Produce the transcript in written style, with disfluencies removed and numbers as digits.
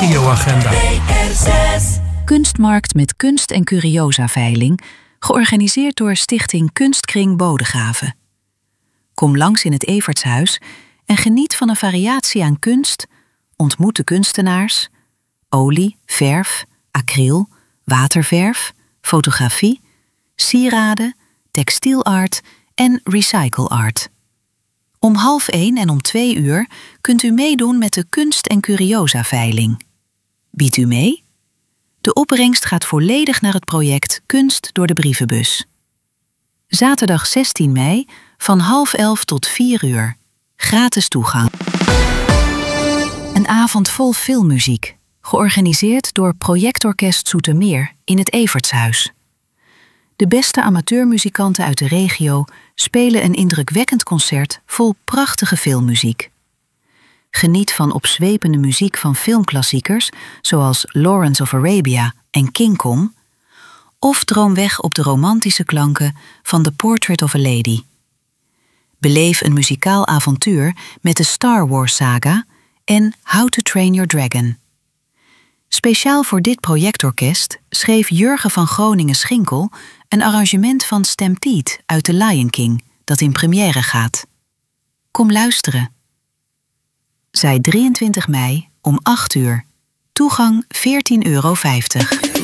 regioagenda. Kunstmarkt met kunst- en curiosa-veiling, georganiseerd door Stichting Kunstkring Bodegraven. Kom langs in het Evertshuis en geniet van een variatie aan kunst, ontmoet de kunstenaars, olie, verf, acryl, waterverf, fotografie, sieraden, textielart en recycle art. Om 12:30 en om 2:00 kunt u meedoen met de kunst- en curiosa-veiling. Biedt u mee? De opbrengst gaat volledig naar het project Kunst door de brievenbus. Zaterdag 16 mei van 10:30 tot 4:00. Gratis toegang. Een avond vol filmmuziek, georganiseerd door Projectorkest Zoetermeer in het Evertshuis. De beste amateurmuzikanten uit de regio spelen een indrukwekkend concert vol prachtige filmmuziek. Geniet van opzwepende muziek van filmklassiekers zoals Lawrence of Arabia en King Kong, of droom weg op de romantische klanken van The Portrait of a Lady. Beleef een muzikaal avontuur met de Star Wars saga en How to Train Your Dragon. Speciaal voor dit projectorkest schreef Jurgen van Groningen-Schinkel een arrangement van Stampede uit The Lion King, dat in première gaat. Kom luisteren. Zij 23 mei om 8:00. Toegang €14,50.